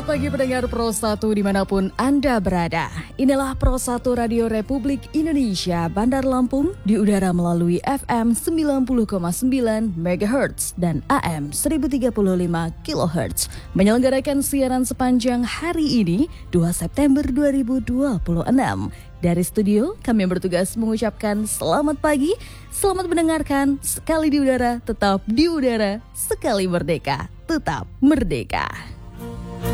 Selamat pagi pendengar Pro 1 dimanapun Anda berada. Inilah Pro 1 Radio Republik Indonesia Bandar Lampung di udara melalui FM 90,9 MHz dan AM 1035 kHz. Menyelenggarakan siaran sepanjang hari ini 2 September 2026. Dari studio kami bertugas mengucapkan selamat pagi, selamat mendengarkan, sekali di udara tetap di udara, sekali merdeka tetap merdeka.